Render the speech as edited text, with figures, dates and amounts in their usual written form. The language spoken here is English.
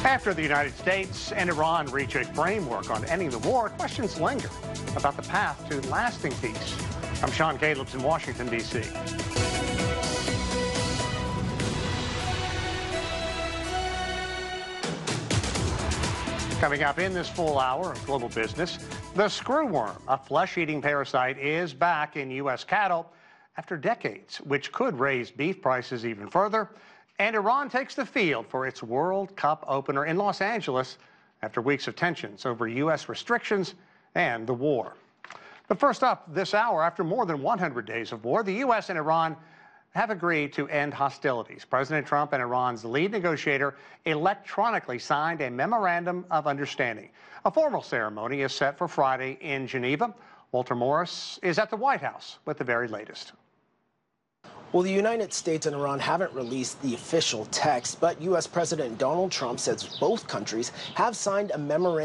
After the United States and Iran reach a framework on ending the war, questions linger about the path to lasting peace. I'm Sean Calebs in Washington, D.C. Coming up in this full hour of Global Business, the screwworm, a flesh-eating parasite, is back in U.S. cattle after decades, which could raise beef prices even further. And Iran takes the field for its World Cup opener in Los Angeles after weeks of tensions over U.S. restrictions and the war. But first up this hour, after more than 100 days of war, the U.S. and Iran have agreed to end hostilities. President Trump and Iran's lead negotiator electronically signed a memorandum of understanding. A formal ceremony is set for Friday in Geneva. Walter Morris is at the White House with the very latest. Well, the United States and Iran haven't released the official text, but U.S. President Donald Trump says both countries have signed a memorandum